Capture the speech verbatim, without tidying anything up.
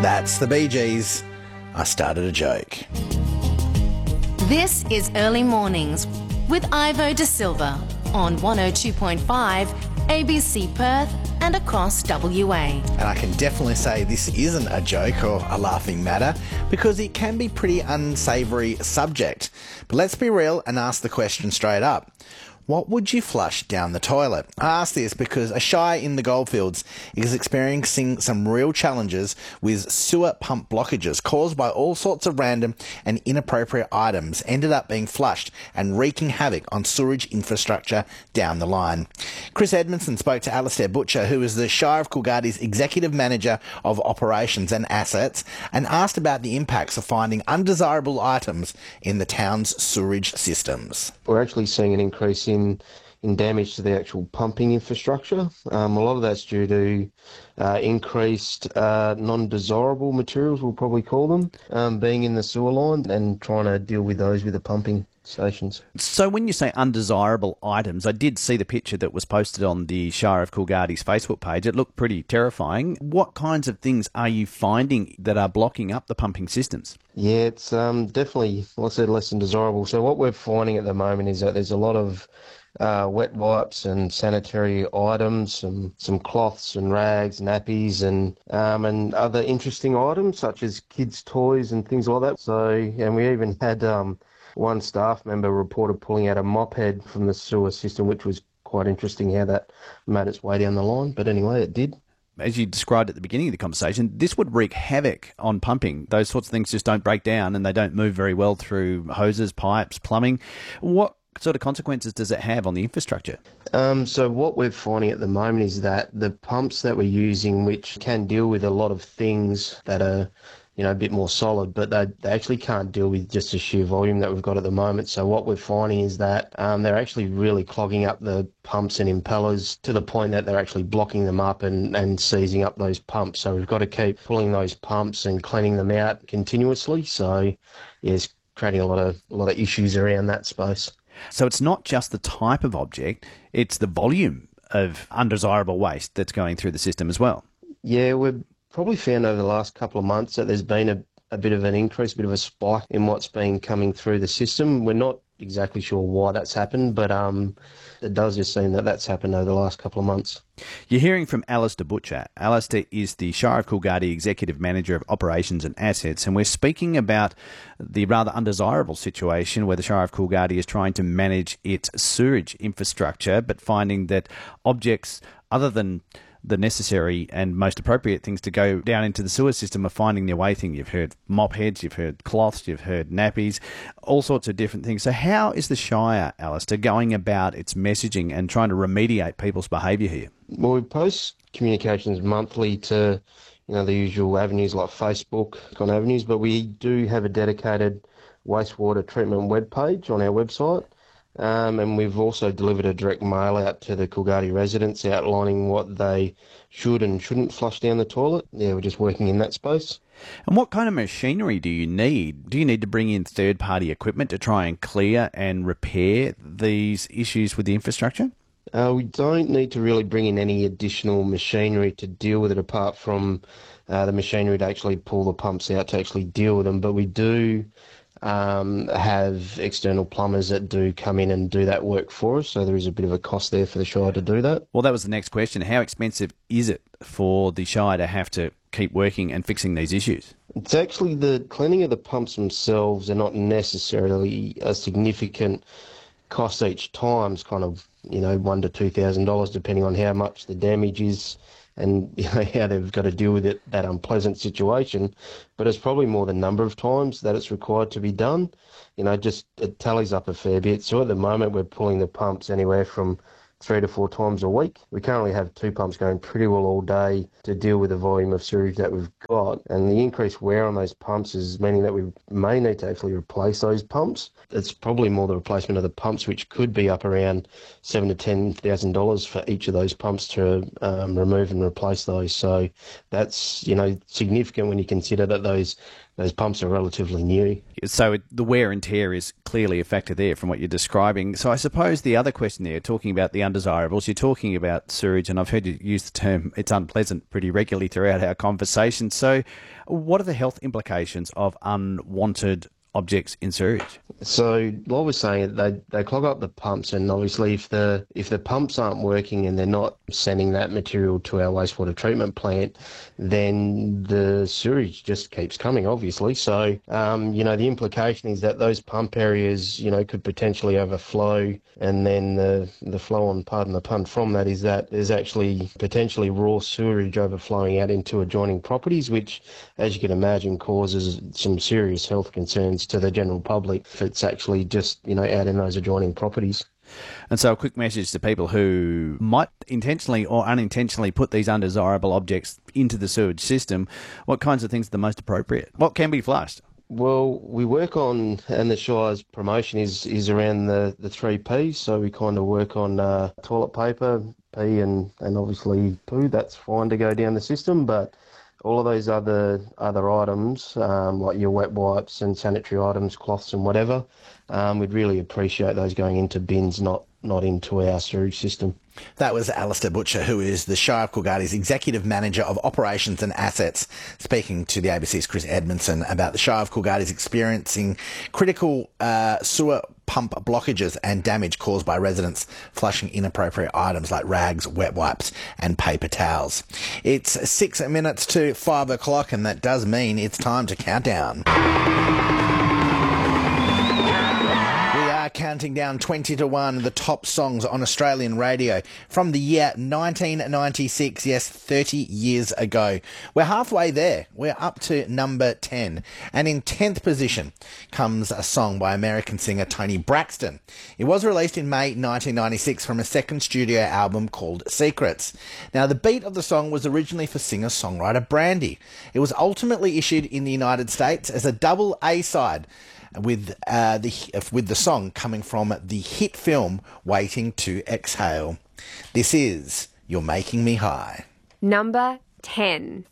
That's the Bee Gees. I started a joke. This is Early Mornings with Ivo De Silva on one oh two point five A B C Perth and across W A. And I can definitely say this isn't a joke or a laughing matter because it can be pretty unsavoury subject. But let's be real and ask the question straight up. What would you flush down the toilet? I ask this because a shire in the Goldfields is experiencing some real challenges with sewer pump blockages caused by all sorts of random and inappropriate items ended up being flushed and wreaking havoc on sewerage infrastructure down the line. Chris Edmondson spoke to Alastair Butcher, who is the Shire of Coolgardie's Executive Manager of Operations and Assets, and asked about the impacts of finding undesirable items in the town's sewerage systems. We're actually seeing an increase in In, in damage to the actual pumping infrastructure. Um, a lot of that's due to uh, increased uh, non-desirable materials, we'll probably call them, um, being in the sewer line and trying to deal with those with the pumping stations. So when you say undesirable items, I did see the picture that was posted on the Shire of Coolgardie's Facebook page. It looked pretty terrifying. What kinds of things are you finding that are blocking up the pumping systems? Yeah, it's um, definitely, like I said, less than desirable. So what we're finding at the moment is that there's a lot of uh, wet wipes and sanitary items, some some cloths and rags, nappies, and um, and other interesting items such as kids' toys and things like that. So, and we even had um, one staff member reported pulling out a mop head from the sewer system, which was quite interesting how that made its way down the line. But anyway, it did. As you described at the beginning of the conversation, this would wreak havoc on pumping. Those sorts of things just don't break down and they don't move very well through hoses, pipes, plumbing. What sort of consequences does it have on the infrastructure? Um, so what we're finding at the moment is that the pumps that we're using, which can deal with a lot of things that are, you know, a bit more solid, but they, they actually can't deal with just the sheer volume that we've got at the moment. So what we're finding is that um, they're actually really clogging up the pumps and impellers to the point that they're actually blocking them up and, and seizing up those pumps. So we've got to keep pulling those pumps and cleaning them out continuously. So yeah, it's creating a lot of a lot of issues around that space. So it's not just the type of object, it's the volume of undesirable waste that's going through the system as well. Yeah, we've probably found over the last couple of months that there's been a, a bit of an increase, a bit of a spike in what's been coming through the system. We're not exactly sure why that's happened, but um, it does just seem that that's happened over the last couple of months. You're hearing from Alastair Butcher. Alastair is the Shire of Coolgardie Executive Manager of Operations and Assets, and we're speaking about the rather undesirable situation where the Shire of Coolgardie is trying to manage its sewerage infrastructure, but finding that objects other than the necessary and most appropriate things to go down into the sewer system are finding their way thing. You've heard mop heads, you've heard cloths, you've heard nappies, all sorts of different things. So how is the Shire, Alastair, going about its messaging and trying to remediate people's behaviour here? Well, we post communications monthly to, you know, the usual avenues like Facebook on avenues, but we do have a dedicated wastewater treatment webpage on our website. Um, and we've also delivered a direct mail out to the Coolgardie residents outlining what they should and shouldn't flush down the toilet. Yeah, we're just working in that space. And what kind of machinery do you need? Do you need to bring in third-party equipment to try and clear and repair these issues with the infrastructure? Uh, we don't need to really bring in any additional machinery to deal with it apart from uh, the machinery to actually pull the pumps out to actually deal with them. But we do um, have external plumbers that do come in and do that work for us. So there is a bit of a cost there for the Shire to do that. Well, that was the next question. How expensive is it for the Shire to have to keep working and fixing these issues? It's actually the cleaning of the pumps themselves are not necessarily a significant cost each time. It's kind of, you know, one to two thousand dollars depending on how much the damage is and, you know, how they've got to deal with it, that unpleasant situation. But it's probably more the number of times that it's required to be done. You know, just it tallies up a fair bit. So at the moment we're pulling the pumps anywhere from three to four times a week. We currently have two pumps going pretty well all day to deal with the volume of sewage that we've got. And the increased wear on those pumps is meaning that we may need to actually replace those pumps. It's probably more the replacement of the pumps, which could be up around seven to ten thousand dollars for each of those pumps to um, remove and replace those. So that's, you know, significant when you consider that those those pumps are relatively new. So it, the wear and tear is clearly a factor there from what you're describing. So I suppose the other question there, talking about the undesirables, you're talking about sewage, and I've heard you use the term it's unpleasant pretty regularly throughout our conversation. So what are the health implications of unwanted objects in sewage? So what we're saying, they they clog up the pumps, and obviously if the if the pumps aren't working and they're not sending that material to our wastewater treatment plant, then the sewage just keeps coming, obviously. So um, you know, the implication is that those pump areas, you know, could potentially overflow, and then the the flow on, pardon the pun, from that is that there's actually potentially raw sewage overflowing out into adjoining properties, which, as you can imagine, causes some serious health concerns to the general public if it's actually just, you know, out in those adjoining properties. And so a quick message to people who might intentionally or unintentionally put these undesirable objects into the sewage system. What kinds of things are the most appropriate? What can be flushed? Well, we work on, and the Shire's promotion is, is around the, the three Ps, so we kind of work on uh, toilet paper, pee and, and obviously poo. That's fine to go down the system, but all of those other other items, um, like your wet wipes and sanitary items, cloths and whatever, um, we'd really appreciate those going into bins, not not into our sewage system. That was Alistair Butcher, who is the Shire of Coolgardie's Executive Manager of Operations and Assets, speaking to the A B C's Chris Edmondson about the Shire of Coolgardie's experiencing critical uh, sewer pump blockages and damage caused by residents flushing inappropriate items like rags, wet wipes and paper towels. It's six minutes to five o'clock, and that does mean it's time to count down. Counting down twenty to one, the top songs on Australian radio from the year nineteen ninety-six, yes, thirty years ago. We're halfway there. We're up to number ten. And in tenth position comes a song by American singer Toni Braxton. It was released in May nineteen ninety-six from a second studio album called Secrets. Now, the beat of the song was originally for singer-songwriter Brandy. It was ultimately issued in the United States as a double A-side, with uh, the with the song coming from the hit film Waiting to Exhale. This is You're Making Me High. Number ten.